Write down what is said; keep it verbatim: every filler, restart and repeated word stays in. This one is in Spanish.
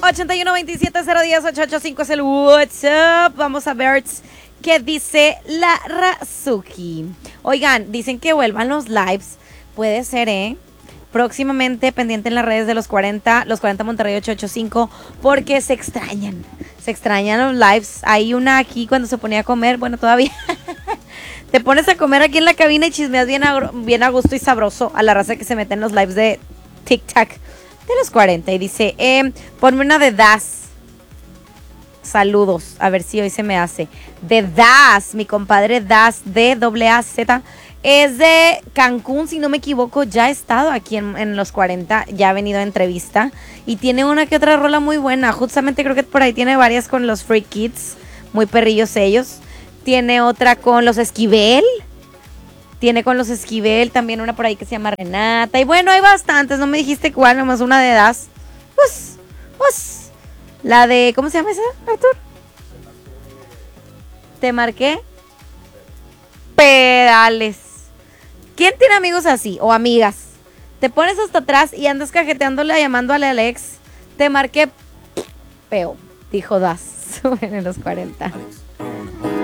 ochenta y uno veintisiete cero diez ocho ocho cinco es el WhatsApp. Vamos a ver qué dice la Razuki. Oigan, dicen que vuelvan los lives. Puede ser, ¿eh? Próximamente pendiente en las redes de los cuarenta, los cuarenta Monterrey ocho ocho cinco, porque se extrañan. Se extrañan los lives. Hay una aquí cuando se ponía a comer, bueno, todavía. Te pones a comer aquí en la cabina y chismeas bien a, bien a gusto y sabroso a la raza que se mete en los lives de TikTok de los cuarenta. Y dice, eh, ponme una de Das. Saludos, a ver si hoy se me hace. De Das, mi compadre Das, D A A Z. Es de Cancún, si no me equivoco. Ya ha estado aquí en, en los cuarenta, ya ha venido a entrevista. Y tiene una que otra rola muy buena. Justamente creo que por ahí tiene varias con los Free Kids. Muy perrillos ellos. Tiene otra con los Esquivel. Tiene con los Esquivel también una por ahí que se llama Renata. Y bueno, hay bastantes. No me dijiste cuál, nomás una de Das. Pues, pues. La de, ¿cómo se llama esa, Artur? Te marqué. Pedales. ¿Quién tiene amigos así? O amigas. Te pones hasta atrás y andas cajeteándole, llamándole al ex. Te marqué. Peo, dijo Das. En los cuarenta. Alex.